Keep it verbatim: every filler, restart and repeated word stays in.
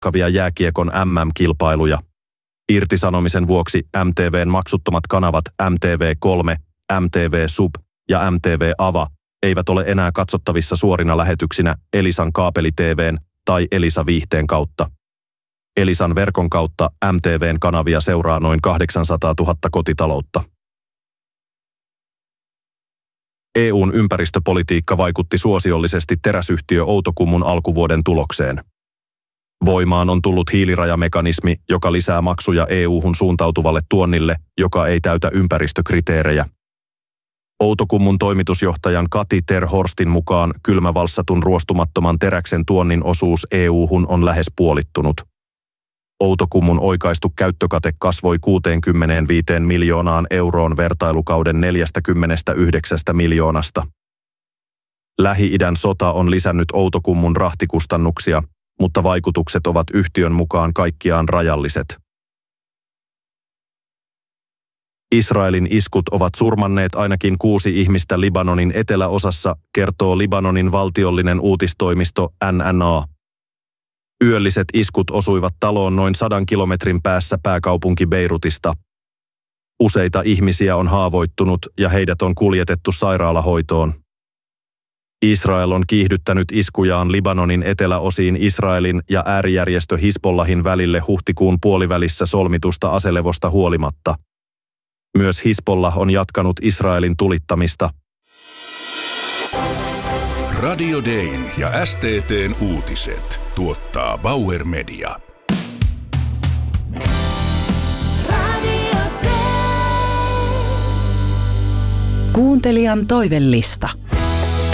alkavia jääkiekon M M-kilpailuja. Irtisanomisen vuoksi M T V:n maksuttomat kanavat M T V kolme, M T V Sub ja M T V Ava eivät ole enää katsottavissa suorina lähetyksinä Elisan kaapeli-T V:n tai Elisa Viihteen kautta. Elisan verkon kautta M T V:n kanavia seuraa noin kahdeksansataatuhatta kotitaloutta. E U:n ympäristöpolitiikka vaikutti suosiollisesti teräsyhtiö Outokummun alkuvuoden tulokseen. Voimaan on tullut hiilirajamekanismi, joka lisää maksuja E U:hun suuntautuvalle tuonnille, joka ei täytä ympäristökriteerejä. Outokummun toimitusjohtajan Kati ter Horstin mukaan kylmävalssatun ruostumattoman teräksen tuonnin osuus E U:hun on lähes puolittunut. Outokummun oikaistu käyttökate kasvoi kuusikymmentäviisi miljoonaan euroon vertailukauden neljäkymmentäyhdeksän miljoonasta. Lähi-idän sota on lisännyt Outokummun rahtikustannuksia, mutta vaikutukset ovat yhtiön mukaan kaikkiaan rajalliset. Israelin iskut ovat surmanneet ainakin kuusi ihmistä Libanonin eteläosassa, kertoo Libanonin valtiollinen uutistoimisto N N A. Yölliset iskut osuivat taloon noin sadan kilometrin päässä pääkaupunki Beirutista. Useita ihmisiä on haavoittunut ja heidät on kuljetettu sairaalahoitoon. Israel on kiihdyttänyt iskujaan Libanonin eteläosiin Israelin ja äärijärjestö Hisbollahin välille huhtikuun puolivälissä solmitusta aselevosta huolimatta. Myös Hisbollah on jatkanut Israelin tulittamista. Radio Dayn ja S T T:n uutiset tuottaa Bauer Media. Kuuntelijan toivellista.